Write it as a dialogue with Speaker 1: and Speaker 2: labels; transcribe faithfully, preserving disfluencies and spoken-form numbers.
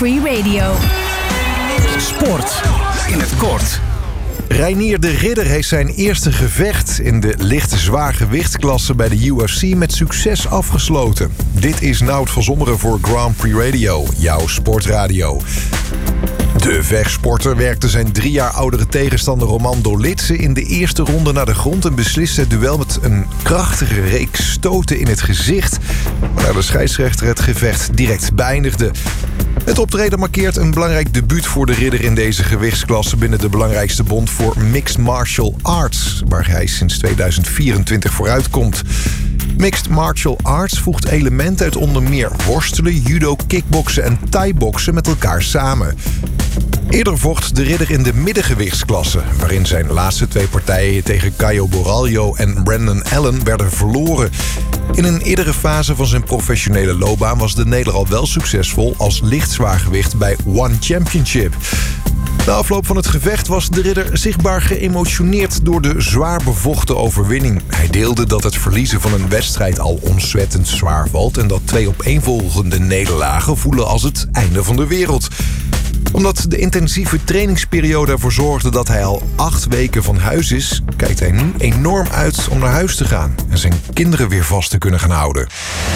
Speaker 1: Free Radio.
Speaker 2: Sport in het kort.
Speaker 3: Reinier de Ridder heeft zijn eerste gevecht in de lichte zwaargewichtsklasse bij de U F C met succes afgesloten. Dit is Nout van Zommeren voor Grand Prix Radio, jouw sportradio. De vechtsporter werkte zijn drie jaar oudere tegenstander Roman Dolidze in de eerste ronde naar de grond en besliste het duel met een krachtige reeks stoten in het gezicht, waarna de scheidsrechter het gevecht direct beëindigde. Het optreden markeert een belangrijk debuut voor de Ridder in deze gewichtsklasse binnen de belangrijkste bond voor Mixed Martial Arts, waar hij sinds tweeduizend vierentwintig vooruit komt. Mixed Martial Arts voegt elementen uit onder meer worstelen, judo, kickboksen en thai-boksen met elkaar samen. Eerder vocht de Ridder in de middengewichtsklasse, waarin zijn laatste twee partijen tegen Caio Borralho en Brandon Allen werden verloren. In een eerdere fase van zijn professionele loopbaan was de Nederlander al wel succesvol als lichtzwaargewicht bij One Championship. Na afloop van het gevecht was de Ridder zichtbaar geëmotioneerd door de zwaar bevochten overwinning. Hij deelde dat het verliezen van een wedstrijd al ontzettend zwaar valt en dat twee opeenvolgende nederlagen voelen als het einde van de wereld. Omdat de intensieve trainingsperiode ervoor zorgde dat hij al acht weken van huis is, kijkt hij nu enorm uit om naar huis te gaan en zijn kinderen weer vast te kunnen gaan houden.